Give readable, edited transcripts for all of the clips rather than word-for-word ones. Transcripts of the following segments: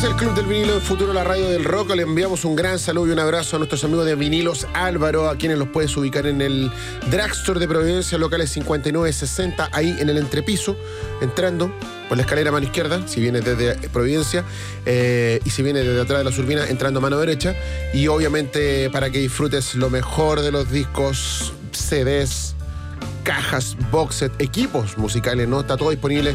Somos el Club del Vinilo en Futuro, la radio del rock. Le enviamos un gran saludo y un abrazo a nuestros amigos de Vinilos Álvaro, a quienes los puedes ubicar en el Drugstore de Providencia, locales 5960, ahí en el entrepiso, entrando por la escalera a mano izquierda, si vienes desde Providencia, y si vienes desde atrás de la Urbina, entrando a mano derecha. Y obviamente para que disfrutes lo mejor de los discos, CDs, cajas, box set, equipos musicales, ¿no? Está todo disponible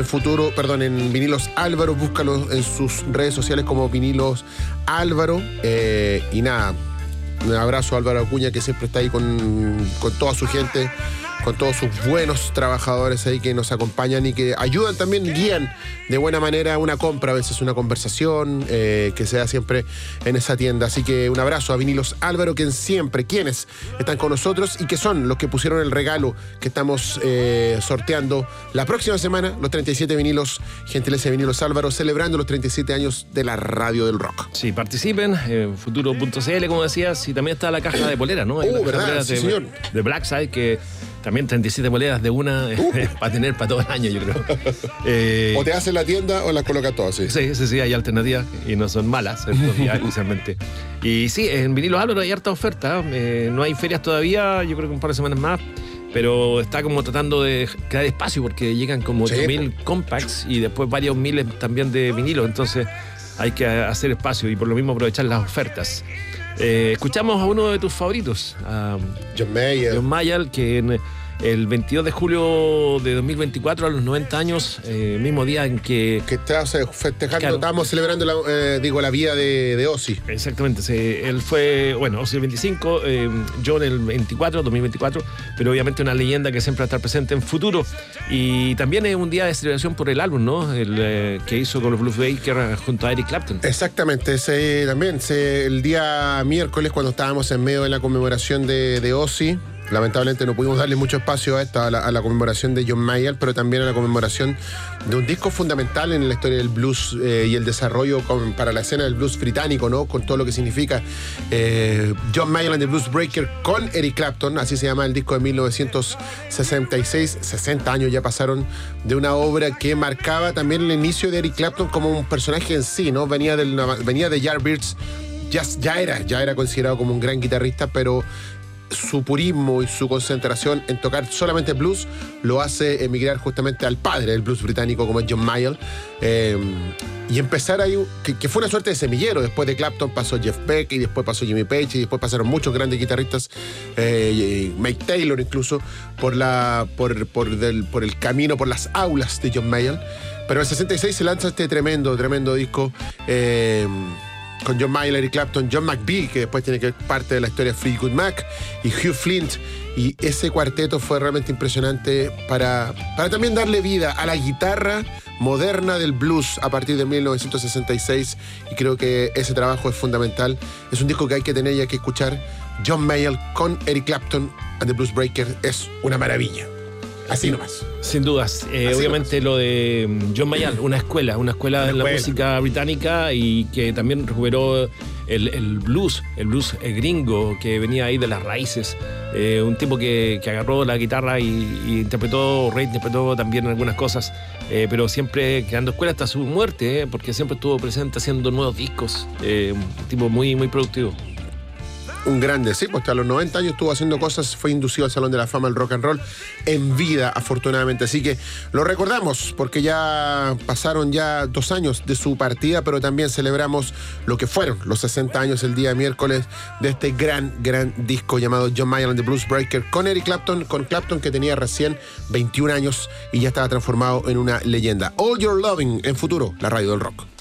en Vinilos Álvaro. Búscalo en sus redes sociales como Vinilos Álvaro. Y nada, un abrazo a Álvaro Acuña, que siempre está ahí con toda su gente, con todos sus buenos trabajadores ahí que nos acompañan y que ayudan también, guían de buena manera una compra, a veces una conversación, que se da siempre en esa tienda. Así que un abrazo a Vinilos Álvaro, quienes están con nosotros y que son los que pusieron el regalo que estamos sorteando la próxima semana, los 37 vinilos, gentileza de Vinilos Álvaro, celebrando los 37 años de la radio del rock. Sí, participen, futuro.cl, como decías, y también está la caja de polera, ¿no? Hay ¿verdad? Sí, señor. De Black Side, que también 37 monedas de una para tener para todo el año, yo creo. O te hacen la tienda o las colocas todas, sí. Sí, hay alternativas y no son malas estos días, inicialmente. Y sí, en Vinilos Álvaro hay harta oferta. No hay ferias todavía, yo creo que un par de semanas más. Pero está como tratando de crear espacio porque llegan como 8.000 compacts y después varios miles también de vinilos. Entonces hay que hacer espacio y por lo mismo aprovechar las ofertas. Escuchamos a uno de tus favoritos, a John Mayall, que el 22 de julio de 2024, a los 90 años, mismo día en que estábamos festejando, estábamos celebrando la vida de Ozzy. Exactamente, él fue, Ozzy el 25, John el 2024, pero obviamente una leyenda que siempre va a estar presente en futuro. Y también es un día de celebración por el álbum, ¿no? El que hizo con los Blues Breakers junto a Eric Clapton. Exactamente, el día miércoles, cuando estábamos en medio de la conmemoración de Ozzy. Lamentablemente no pudimos darle mucho espacio a la conmemoración de John Mayall, pero también a la conmemoración de un disco fundamental en la historia del blues y el desarrollo para la escena del blues británico, ¿no? Con todo lo que significa John Mayall and the Blues Breakers con Eric Clapton, así se llama el disco de 1966. 60 años ya pasaron de una obra que marcaba también el inicio de Eric Clapton como un personaje en sí, ¿no? Venía de Yardbirds, ya era considerado como un gran guitarrista, pero su purismo y su concentración en tocar solamente blues lo hace emigrar justamente al padre del blues británico, como es John Mayall, y empezar ahí, que fue una suerte de semillero. Después de Clapton pasó Jeff Beck y después pasó Jimmy Page y después pasaron muchos grandes guitarristas, Mick Taylor incluso, por el camino, por las aulas de John Mayall. Pero en el 66 se lanza este tremendo disco con John Mayall, Eric Clapton, John McVie, que después tiene que ver parte de la historia de Fleetwood Mac, y Hugh Flint. Y ese cuarteto fue realmente impresionante para también darle vida a la guitarra moderna del blues a partir de 1966. Y creo que ese trabajo es fundamental. Es un disco que hay que tener y hay que escuchar. John Mayall con Eric Clapton and the Blues Breakers es una maravilla. Así nomás. Sin dudas. Obviamente nomás. Lo de John Mayall, una escuela de la música británica y que también recuperó el blues gringo que venía ahí de las raíces. Un tipo que agarró la guitarra y interpretó también algunas cosas, pero siempre creando escuela hasta su muerte, porque siempre estuvo presente haciendo nuevos discos. Un tipo muy, muy productivo. Un grande, sí, pues hasta los 90 años estuvo haciendo cosas, fue inducido al Salón de la Fama del Rock and Roll en vida, afortunadamente. Así que lo recordamos porque ya pasaron 2 años de su partida, pero también celebramos lo que fueron los 60 años el día miércoles de este gran disco llamado John Mayall and the Blues Breakers con Eric Clapton, que tenía recién 21 años y ya estaba transformado en una leyenda. All Your Loving en futuro, la radio del rock.